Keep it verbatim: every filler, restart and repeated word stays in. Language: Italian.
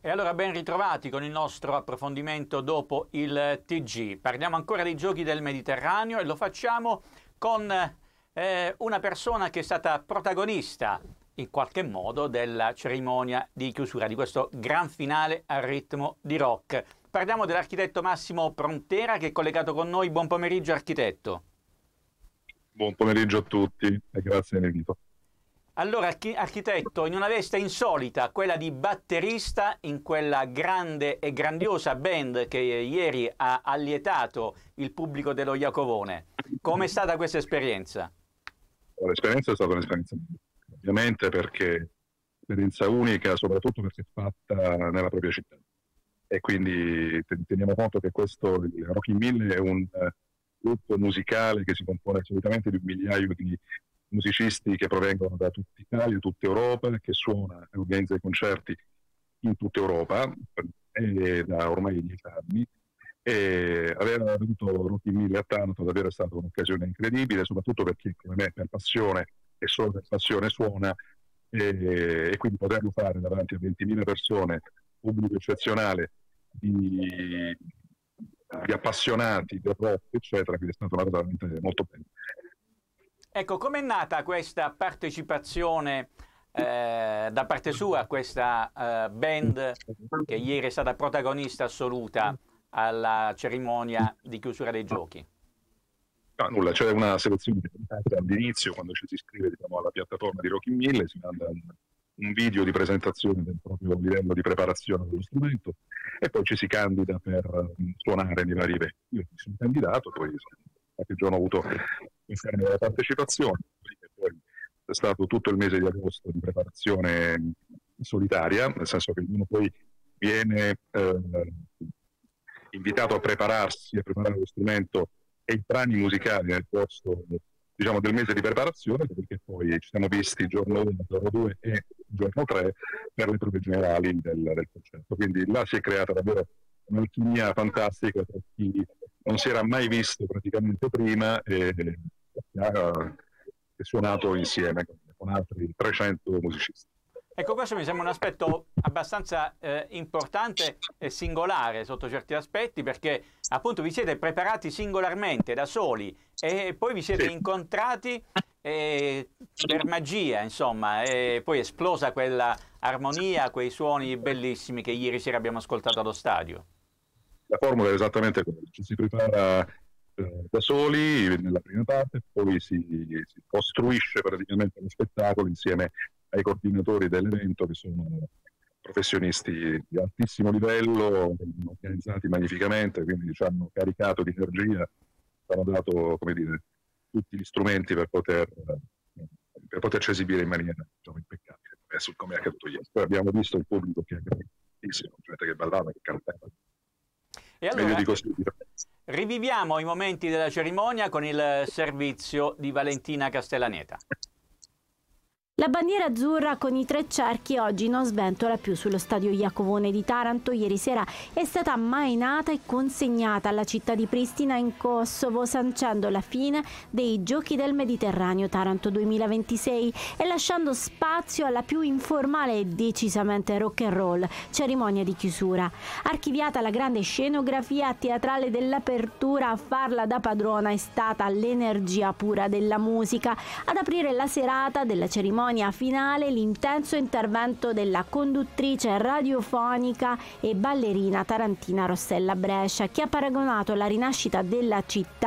E allora ben ritrovati con il nostro approfondimento dopo il T G. Parliamo ancora dei Giochi del Mediterraneo e lo facciamo con eh, una persona che è stata protagonista in qualche modo della cerimonia di chiusura di questo gran finale a ritmo di rock. Parliamo dell'architetto Massimo Prontera che è collegato con noi. Buon pomeriggio architetto. Buon pomeriggio a tutti e grazie dell'invito. Allora, architetto, in una veste insolita, quella di batterista in quella grande e grandiosa band che ieri ha allietato il pubblico dello Iacovone, com'è stata questa esperienza? L'esperienza è stata un'esperienza, ovviamente, perché esperienza unica, soprattutto perché è fatta nella propria città. E quindi teniamo conto che questo, il Rock in Mille, è un gruppo musicale che si compone solitamente di un migliaio di musicisti che provengono da tutta Italia, tutta Europa, che suona e organizza i concerti in tutta Europa e da ormai dieci anni. E aver avuto Rock in Mille a Taranto davvero è stata un'occasione incredibile, soprattutto perché come me per passione e solo per passione suona, e, e quindi poterlo fare davanti a ventimila persone, pubblico eccezionale, di, di appassionati del rock eccetera, quindi è stata una cosa veramente molto bella. Ecco, com'è nata questa partecipazione eh, da parte sua a questa eh, band che ieri è stata protagonista assoluta alla cerimonia di chiusura dei giochi? No, nulla, c'è una selezione all'inizio, quando ci si iscrive, diciamo, alla piattaforma di Rock in Mille, si manda un, un video di presentazione del proprio livello di preparazione dello strumento e poi ci si candida per um, suonare nei vari eventi. Io mi sono candidato, poi qualche giorno ho avuto la partecipazione, poi è stato tutto il mese di agosto di preparazione solitaria, nel senso che uno poi viene eh, invitato a prepararsi, a preparare lo strumento e i brani musicali nel corso, diciamo, del mese di preparazione, perché poi ci siamo visti il giorno uno, il giorno due e il giorno tre per le prove generali del, del concerto. Quindi là si è creata davvero un'alchimia fantastica tra chi non si era mai visto praticamente prima e ha suonato insieme con altri trecento musicisti. Ecco, questo mi sembra un aspetto abbastanza eh, importante e singolare sotto certi aspetti, perché appunto vi siete preparati singolarmente, da soli, e poi vi siete sì. incontrati eh, per magia, insomma, e poi è esplosa quella armonia, quei suoni bellissimi che ieri sera abbiamo ascoltato allo stadio. La formula è esattamente quella, ci si prepara eh, da soli nella prima parte, poi si, si costruisce praticamente lo spettacolo insieme ai coordinatori dell'evento, che sono professionisti di altissimo livello, organizzati magnificamente, quindi ci hanno caricato di energia, ci hanno dato, come dire, tutti gli strumenti per poter per poterci esibire in maniera, diciamo, impeccabile, come è accaduto ieri. Poi abbiamo visto il pubblico che è grandissimo, gente che ballava, che cantava. E allora riviviamo i momenti della cerimonia con il servizio di Valentina Castellaneta. La bandiera azzurra con i tre cerchi oggi non sventola più sullo stadio Iacovone di Taranto. Ieri sera è stata ammainata e consegnata alla città di Pristina in Kosovo, sancendo la fine dei Giochi del Mediterraneo Taranto duemilaventisei e lasciando spazio alla più informale e decisamente rock and roll cerimonia di chiusura. Archiviata la grande scenografia teatrale dell'apertura, a farla da padrona è stata l'energia pura della musica. Ad aprire la serata della cerimonia finale l'intenso intervento della conduttrice radiofonica e ballerina tarantina Rossella Brescia, che ha paragonato la rinascita della città